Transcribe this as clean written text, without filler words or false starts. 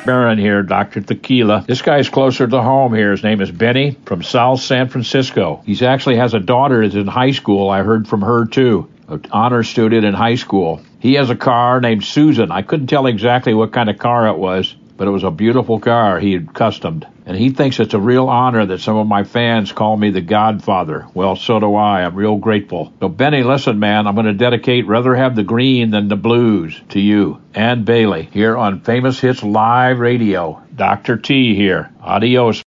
Barron here, Dr. Tequila. This guy's closer to home here. His name is Benny from South San Francisco. He actually has a daughter that's in high school. I heard from her too, an honor student in high school. He has a car named Susan. I couldn't tell exactly what kind of car it was, but it was a beautiful car he had customed. And he thinks it's a real honor that some of my fans call me the Godfather. Well, so do I. I'm real grateful. So, Benny, listen, man, I'm going to dedicate Rather Have the Green Than the Blues to you and Bailey here on Famous Hits Live Radio. Dr. T here. Adios.